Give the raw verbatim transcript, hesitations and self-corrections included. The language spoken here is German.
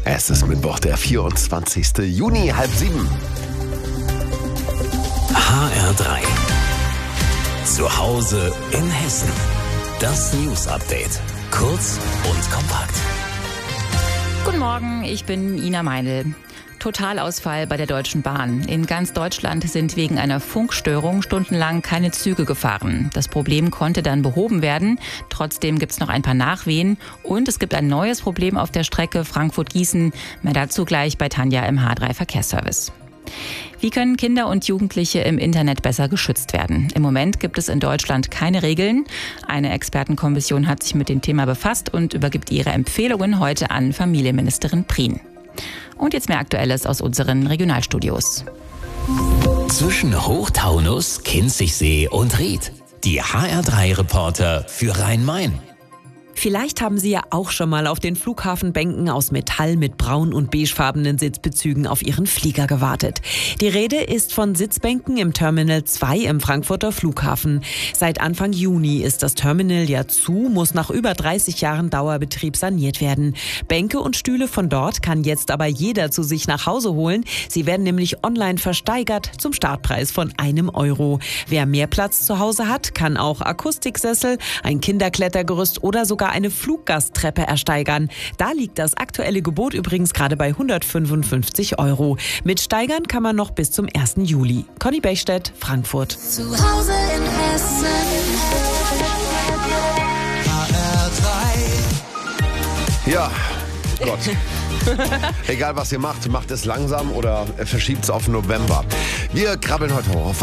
Es ist Mittwoch, der vierundzwanzigste Juni, halb sieben. H R drei. Zu Hause in Hessen. Das News Update. Kurz und kompakt. Guten Morgen, ich bin Ina Meinl. Totalausfall bei der Deutschen Bahn. In ganz Deutschland sind wegen einer Funkstörung stundenlang keine Züge gefahren. Das Problem konnte dann behoben werden. Trotzdem gibt es noch ein paar Nachwehen. Und es gibt ein neues Problem auf der Strecke Frankfurt-Gießen. Mehr dazu gleich bei Tanja im H drei Verkehrsservice. Wie können Kinder und Jugendliche im Internet besser geschützt werden? Im Moment gibt es in Deutschland keine Regeln. Eine Expertenkommission hat sich mit dem Thema befasst und übergibt ihre Empfehlungen heute an Familienministerin Prien. Und jetzt mehr Aktuelles aus unseren Regionalstudios. Zwischen Hochtaunus, Kinzigsee und Ried. Die H R drei Reporter für Rhein-Main. Vielleicht haben Sie ja auch schon mal auf den Flughafenbänken aus Metall mit braun- und beigefarbenen Sitzbezügen auf Ihren Flieger gewartet. Die Rede ist von Sitzbänken im Terminal zwei im Frankfurter Flughafen. Seit Anfang Juni ist das Terminal ja zu, muss nach über dreißig Jahren Dauerbetrieb saniert werden. Bänke und Stühle von dort kann jetzt aber jeder zu sich nach Hause holen. Sie werden nämlich online versteigert zum Startpreis von einem Euro. Wer mehr Platz zu Hause hat, kann auch Akustiksessel, ein Kinderklettergerüst oder sogar eine Fluggasttreppe ersteigern. Da liegt das aktuelle Gebot übrigens gerade bei hundertfünfundfünfzig Euro. Mit steigern kann man noch bis zum ersten Juli. Conny Bechstedt, Frankfurt. Zu Hause in Hessen. H R drei. Ja, Gott. Egal was ihr macht, macht es langsam oder verschiebt es auf November. Wir krabbeln heute hoch auf